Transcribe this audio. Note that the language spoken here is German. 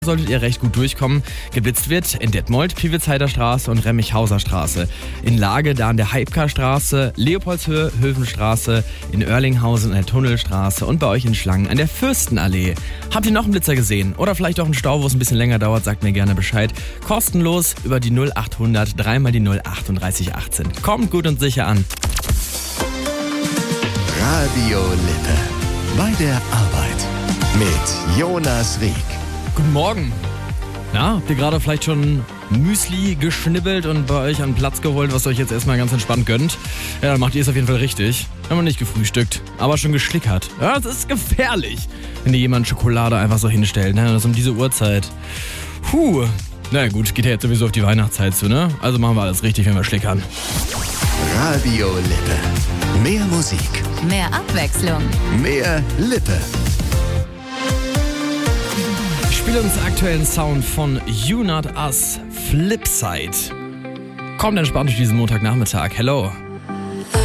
Solltet ihr recht gut durchkommen. Geblitzt wird in Detmold, Piwitzheider Straße und Remmichhauser Straße. In Lage da an der Heibka-Straße, Leopoldshöhe, Höfenstraße, in Oerlinghausen an der Tunnelstraße und bei euch in Schlangen an der Fürstenallee. Habt ihr noch einen Blitzer gesehen? Oder vielleicht auch einen Stau, wo es ein bisschen länger dauert? Sagt mir gerne Bescheid. Kostenlos über die 0800 3 mal die 038 18. Kommt gut und sicher an. Radio Lippe. Bei der Arbeit. Mit Jonas Rieck. Guten Morgen. Na, habt ihr gerade vielleicht schon Müsli geschnibbelt und bei euch an Platz geholt, was euch jetzt erstmal ganz entspannt gönnt? Ja, dann macht ihr es auf jeden Fall richtig. Haben wir nicht gefrühstückt, aber schon geschlickert. Ja, das ist gefährlich, wenn dir jemand Schokolade einfach so hinstellt, ne? Das um diese Uhrzeit. Na gut, geht ja jetzt sowieso auf die Weihnachtszeit zu, ne? Also machen wir alles richtig, wenn wir schlickern. Radio Lippe. Mehr Musik. Mehr Abwechslung. Mehr Lippe. Ich spiele uns aktuellen Sound von You Not Us, Flipside. Kommt entspannt durch diesen Montagnachmittag. Hello.